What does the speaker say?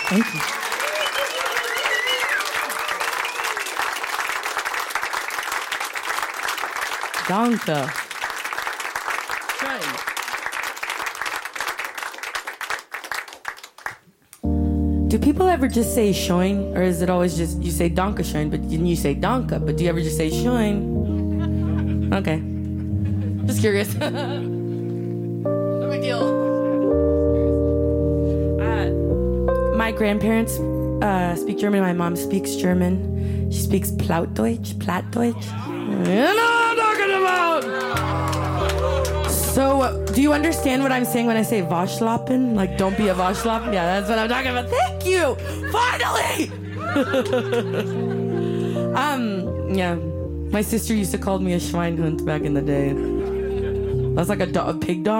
Thank you. Danke. Do people ever just say schön, or is it always just you say danke schön, but then you say danke, but do you ever just say schön? Okay. Just curious. No big deal. My grandparents speak German. My mom speaks German. She speaks Plattdeutsch. You know what I'm talking about! So, do you understand what I'm saying when I say Waschlappen? Like, don't be a Waschlappen? Yeah, that's what I'm talking about. Thank you! Finally! Yeah. My sister used to call me a Schweinhund back in the day. That's like a pig dog.